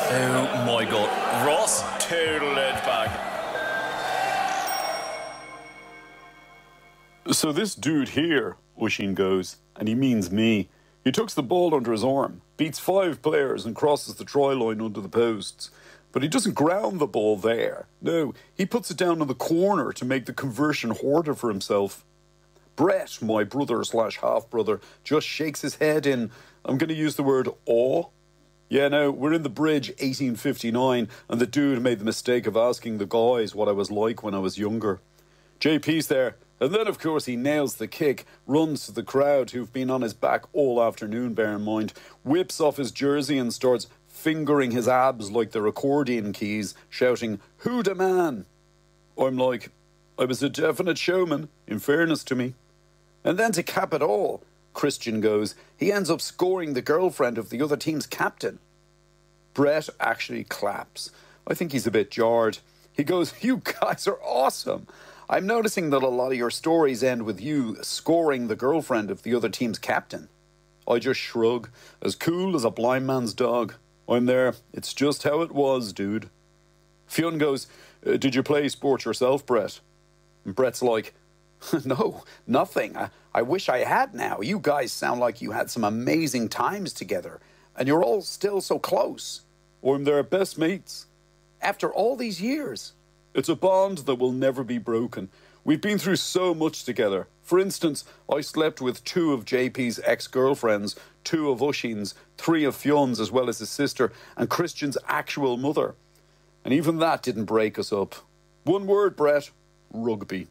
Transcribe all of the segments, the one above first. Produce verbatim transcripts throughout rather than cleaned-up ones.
Oh my god. Ross total it back. So this dude here, Oisín goes, and he means me. He tucks the ball under his arm, beats five players and crosses the try line under the posts. But he doesn't ground the ball there. No, he puts it down in the corner to make the conversion harder for himself. Brett, my brother slash half-brother, just shakes his head in, I'm going to use the word awe. Yeah, no, we're in the bridge eighteen fifty-nine, and the dude made the mistake of asking the guys what I was like when I was younger. J P's there, and then, of course, he nails the kick, runs to the crowd who've been on his back all afternoon, bear in mind, whips off his jersey and starts fingering his abs like they're accordion keys, shouting, "Who da man?" I'm like, I was a definite showman, in fairness to me. And then to cap it all, Christian goes, he ends up scoring the girlfriend of the other team's captain. Brett actually claps. I think he's a bit jarred. He goes, "You guys are awesome. I'm noticing that a lot of your stories end with you scoring the girlfriend of the other team's captain." I just shrug, as cool as a blind man's dog. I'm there. It's just how it was, dude. Fionn goes, uh, "Did you play sport yourself, Brett?" And Brett's like, "No, nothing. I, I wish I had now. You guys sound like you had some amazing times together, and you're all still so close." I'm their best mates. After all these years. It's a bond that will never be broken. We've been through so much together. For instance, I slept with two of J P's ex-girlfriends, two of Oisín's, three of Fionn's, as well as his sister, and Christian's actual mother. And even that didn't break us up. One word, Brett. Rugby.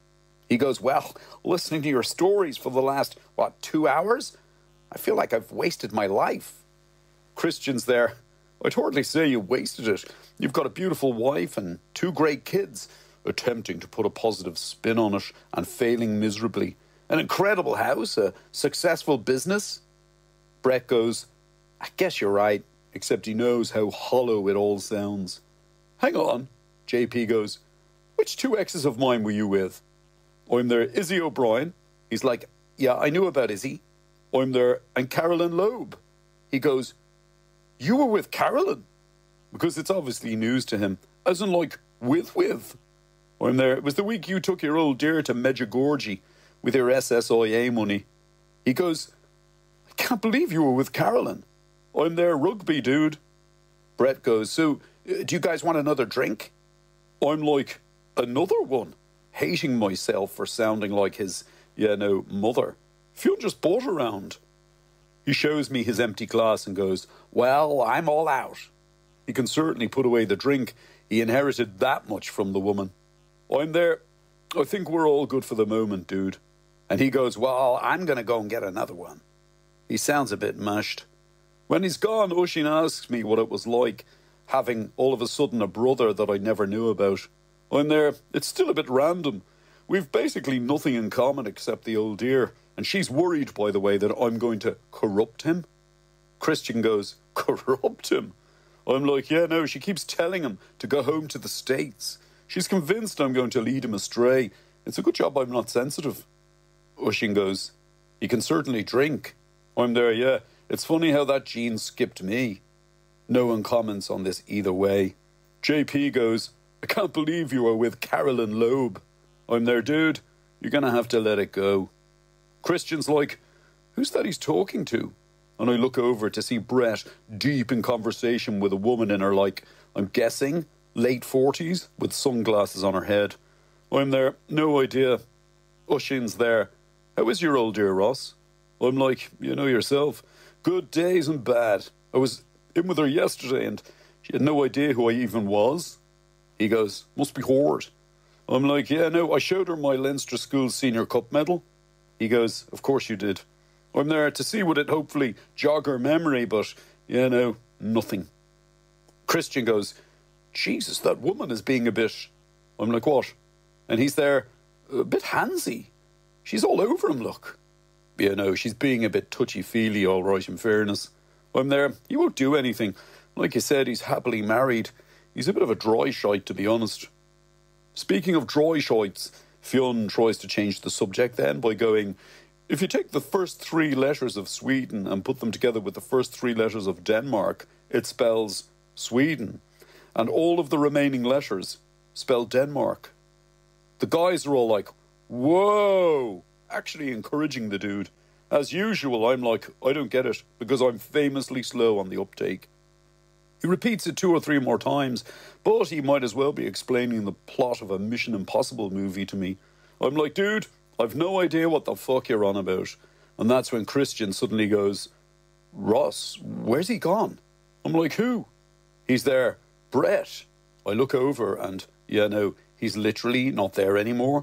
He goes, "Well, listening to your stories for the last, what, two hours? I feel like I've wasted my life." Christian's there. "I'd hardly say you wasted it. You've got a beautiful wife and two great kids," attempting to put a positive spin on it and failing miserably. "An incredible house, a successful business." Brett goes, "I guess you're right," except he knows how hollow it all sounds. "Hang on," J P goes, "which two exes of mine were you with?" I'm there, "Izzy O'Brien." He's like, "Yeah, I knew about Izzy." I'm there, "And Carolyn Loeb." He goes, "You were with Carolyn?" Because it's obviously news to him, as in like, with with. I'm there, "It was the week you took your old dear to Medjugorje with your S S I A money." He goes, "I can't believe you were with Carolyn." I'm there, "Rugby, dude." Brett goes, "So, uh, do you guys want another drink?" I'm like, "Another one?" Hating myself for sounding like his, yeah, no, mother. Fionn just bought a round. He shows me his empty glass and goes, "Well, I'm all out." He can certainly put away the drink. He inherited that much from the woman. I'm there, "I think we're all good for the moment, dude." And he goes, "Well, I'm going to go and get another one." He sounds a bit mashed. When he's gone, Oisín asks me what it was like having all of a sudden a brother that I never knew about. I'm there, "It's still a bit random. We've basically nothing in common except the old dear, and she's worried, by the way, that I'm going to corrupt him." Christian goes, "Corrupt him?" I'm like, "Yeah, no, she keeps telling him to go home to the States. She's convinced I'm going to lead him astray. It's a good job I'm not sensitive." Oisín goes, "He can certainly drink." I'm there, "Yeah, it's funny how that gene skipped me." No one comments on this either way. J P goes, "I can't believe you were with Carolyn Loeb." I'm there, "Dude, you're going to have to let it go." Christian's like, "Who's that he's talking to?" And I look over to see Brett deep in conversation with a woman in her, like, I'm guessing, late forties, with sunglasses on her head. I'm there, "No idea." Oisín's there, "How is your old dear, Ross?" I'm like, "You know yourself. Good days and bad. I was in with her yesterday and she had no idea who I even was." He goes, "Must be hard." I'm like, "Yeah, no, I showed her my Leinster School Senior Cup medal." He goes, "Of course you did." I'm there to see would it hopefully jog her memory, but, you know, nothing. Christian goes, "Jesus, that woman is being a bit..." I'm like, "What?" And he's there, "A bit handsy. She's all over him, look." You know, she's being a bit touchy-feely, all right, in fairness. I'm there, "He won't do anything. Like you said, he's happily married. He's a bit of a dry shite, to be honest." Speaking of dry shites, Fionn tries to change the subject then by going, "If you take the first three letters of Sweden and put them together with the first three letters of Denmark, it spells Sweden, and all of the remaining letters spell Denmark. The guys are all like, whoa, actually encouraging the dude. As usual, I'm like, I don't get it, because I'm famously slow on the uptake. He repeats it two or three more times, but he might as well be explaining the plot of a Mission Impossible movie to me. I'm like, dude, I've no idea what the fuck you're on about. And that's when Christian suddenly goes, Ross, where's he gone? I'm like, who? He's there. Brett. I look over and, yeah, no, he's literally not there anymore.